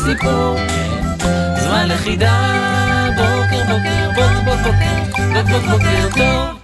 סיפור, זמן לחידה, בוקר בוקר, בוקר טוב.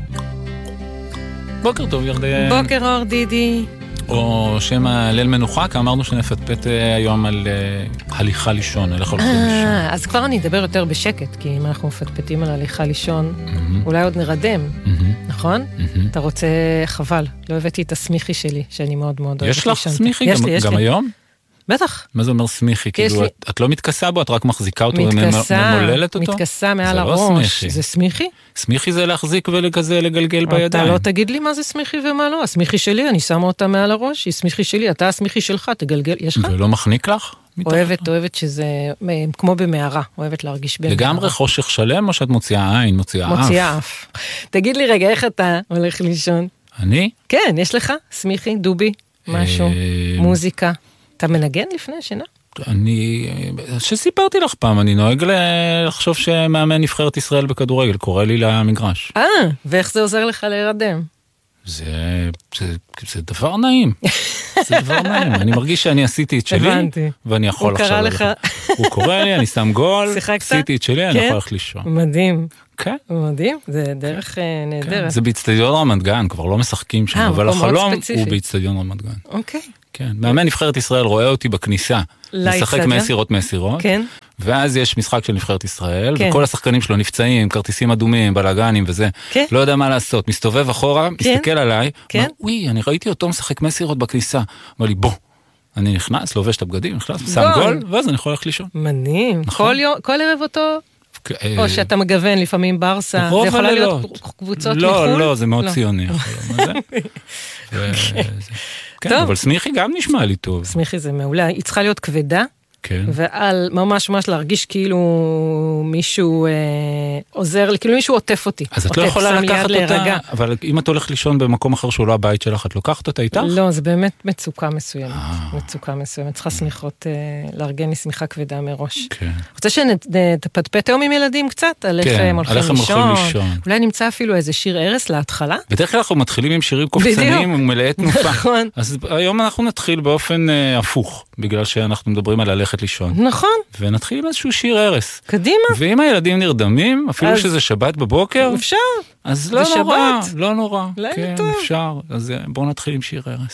בוקר טוב ירדן. בוקר אור דידי. או שם הליל מנוחה, כי אמרנו שנפטפט היום על הליכה לישון, הלך הולכים לישון. אז כבר אני אדבר יותר בשקט, כי אם אנחנו מפטפטים על הליכה לישון, אולי עוד נרדם, נכון? אתה רוצה, חבל, לא הבאתי את הסמיכי שלי, שאני מאוד מאוד אוהבת לישון. יש לך סמיכי? יש לי. גם היום? בטח. מה זה אומר סמיכי? כאילו, את לא מתכסה בו, את רק מחזיקה אותו וממוללת אותו? מתכסה מעל הראש. זה סמיכי? סמיכי זה להחזיק ולכזה לגלגל בידיים. אתה לא תגיד לי מה זה סמיכי ומה לא. הסמיכי שלי, אני שמה אותה מעל הראש, היא סמיכי שלי, אתה הסמיכי שלך, תגלגל, יש לך? ולא מחניק לך? אוהבת שזה כמו במערה, אוהבת להרגיש במערה. לגמרי חושך שלם או שאת מוציאה עין, מוציאה אף? מוציאה אף. תגיד לי רגע, איך אתה הולך לישון? אני? כן, יש לך סמיכי, דובי, משהו, מוזיקה. אתה מנגן לפני שינה? שסיפרתי לך פעם, אני נוהג לחשוב שמאמן נבחרת ישראל בכדורגל, קורא לי למגרש. ואיך זה עוזר לך להירדם? זה דבר נעים. זה דבר נעים. אני מרגיש שאני עשיתי את שלי, ואני יכול עכשיו ללכת. הוא קורא לי, אני שם גול, עשיתי את שלי, אני יכול ללכת לישון. מדהים. כן. מדהים, זה דרך נהדרת. זה באצטדיון רמת גן, כבר לא משחקים שם, אבל החלום הוא באצטדיון רמת גן. אוקיי. כן, מאמן נבחרת ישראל רואה אותי בכניסה, לשחק מסירות, כן. ואז יש משחק של נבחרת ישראל, וכל השחקנים שלו נפצעים, כרטיסים אדומים, בלגנים וזה, לא יודע מה לעשות, מסתובב אחורה, מסתכל עליי, וואי, אני ראיתי אותו משחק מסירות בכניסה, אומר לי, בוא, אני נכנס, לובש את הבגדים, נכנס, שם גול, ואז אני יכול ללכת לישון. מדהים, כל ערב אותו, או שאתה מגוון לפעמים ברסה, זה יכולה להיות קבוצות מחול? לא, זה מאוד ציוני. כן, אבל סמיכי גם נשמע לי טוב. סמיכי זה מעולה, היא צריכה להיות כבדה, ועל ממש להרגיש כאילו מישהו עוזר לי, כאילו מישהו עוטף אותי. אז את לא יכולה לקחת אותה, אבל אם את הולך לישון במקום אחר שהוא לא הבית שלך, את לוקחת אותה איתך? לא, זה באמת מצוקה מסוימת. מצוקה מסוימת. צריכה סמיכות, לארגן לי סמיכה כבדה מראש. רוצה שנתפטפט היום עם ילדים קצת, על איך הם הולכים לישון. אולי נמצא אפילו איזה שיר ערס להתחלה. בדרך כלל אנחנו מתחילים עם שירים קופצניים ומלאי תנופה. אז היום אנחנו נתחיל באופן הפוך, בגלל שאנחנו מדברים על ללכת לישון. נכון. ונתחיל עם איזשהו שיר ערס. קדימה. ואם הילדים נרדמים, אפילו שזה שבת בבוקר, אפשר. אז לא נורא, לא נורא. כן, אפשר. אז בואו נתחיל עם שיר ערס.